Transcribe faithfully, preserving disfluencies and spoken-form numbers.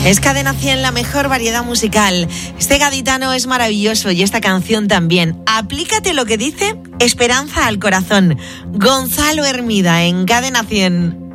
Es Cadena cien, la mejor variedad musical. Este gaditano es maravilloso y esta canción también. Aplícate lo que dice Esperanza al corazón. Gonzalo Hermida en Cadena cien.